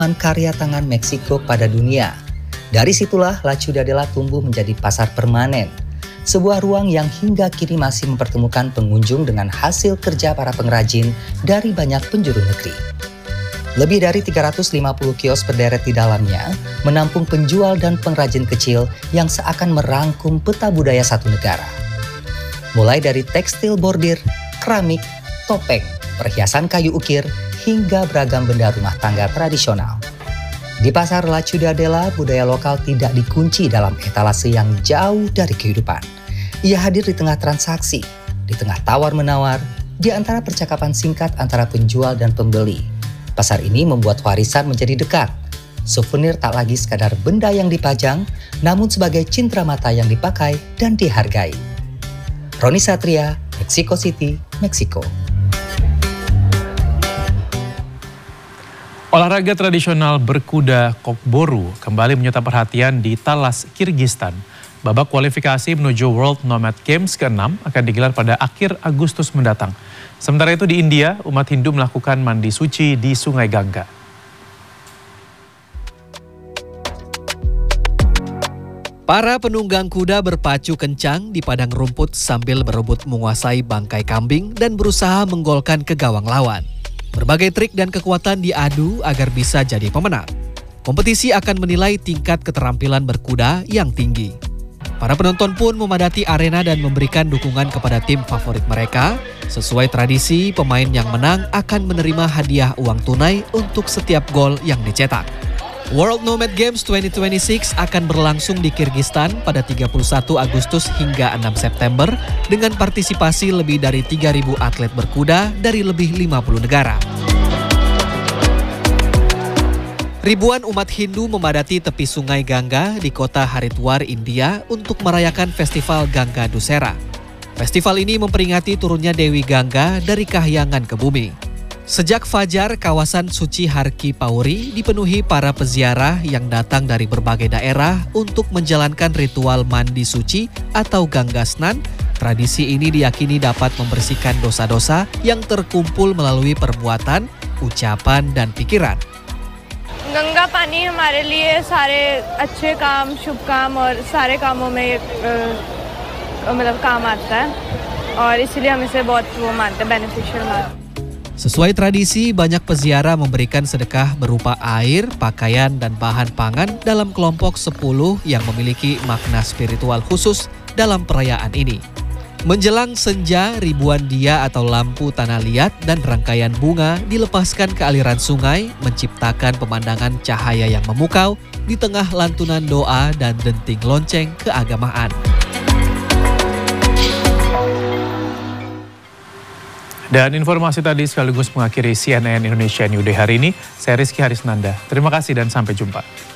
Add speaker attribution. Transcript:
Speaker 1: karya tangan Meksiko pada dunia. Dari situlah La Ciudadela tumbuh menjadi pasar permanen. Sebuah ruang yang hingga kini masih mempertemukan pengunjung dengan hasil kerja para pengrajin dari banyak penjuru negeri. Lebih dari 350 kios berderet di dalamnya, menampung penjual dan pengrajin kecil yang seakan merangkum peta budaya satu negara. Mulai dari tekstil bordir, keramik, topeng, perhiasan kayu ukir, hingga beragam benda rumah tangga tradisional. Di pasar La Ciudadela, budaya lokal tidak dikunci dalam etalase yang jauh dari kehidupan. Ia hadir di tengah transaksi, di tengah tawar-menawar, di antara percakapan singkat antara penjual dan pembeli. Pasar ini membuat warisan menjadi dekat. Souvenir tak lagi sekadar benda yang dipajang, namun sebagai cindera mata yang dipakai dan dihargai. Roni Satria, Mexico City, Meksiko.
Speaker 2: Olahraga tradisional berkuda kokboru kembali menyita perhatian di Talas, Kirgistan. Babak kualifikasi menuju World Nomad Games ke-6 akan digelar pada akhir Agustus mendatang. Sementara itu di India, umat Hindu melakukan mandi suci di Sungai Gangga.
Speaker 3: Para penunggang kuda berpacu kencang di padang rumput sambil berebut menguasai bangkai kambing dan berusaha menggolkan ke gawang lawan. Berbagai trik dan kekuatan diadu agar bisa jadi pemenang. Kompetisi akan menilai tingkat keterampilan berkuda yang tinggi. Para penonton pun memadati arena dan memberikan dukungan kepada tim favorit mereka. Sesuai tradisi, pemain yang menang akan menerima hadiah uang tunai untuk setiap gol yang dicetak. World Nomad Games 2026 akan berlangsung di Kirgistan pada 31 Agustus hingga 6 September dengan partisipasi lebih dari 3.000 atlet berkuda dari lebih 50 negara. Ribuan umat Hindu memadati tepi Sungai Gangga di kota Haridwar, India untuk merayakan Festival Gangga Dussehra. Festival ini memperingati turunnya Dewi Gangga dari kahyangan ke bumi. Sejak fajar, kawasan suci Harki Pauri dipenuhi para peziarah yang datang dari berbagai daerah untuk menjalankan ritual mandi suci atau Gangga Snan. Tradisi ini diyakini dapat membersihkan dosa-dosa yang terkumpul melalui perbuatan, ucapan, dan pikiran.
Speaker 4: Ganga पानी हमारे लिए सारे अच्छे काम, शुभ काम और सारे कामों में मतलब काम आता है और इसलिए हम इसे बहुत वो मानते हैं, बेनिफिशियल मानते हैं.
Speaker 3: Sesuai tradisi, banyak peziarah memberikan sedekah berupa air, pakaian, dan bahan pangan dalam kelompok 10 yang memiliki makna spiritual khusus dalam perayaan ini. Menjelang senja, ribuan dia atau lampu tanah liat dan rangkaian bunga dilepaskan ke aliran sungai, menciptakan pemandangan cahaya yang memukau di tengah lantunan doa dan denting lonceng keagamaan.
Speaker 2: Dan informasi tadi sekaligus mengakhiri CNN Indonesia New Day hari ini. Saya Rizky Harisnanda. Terima kasih dan sampai jumpa.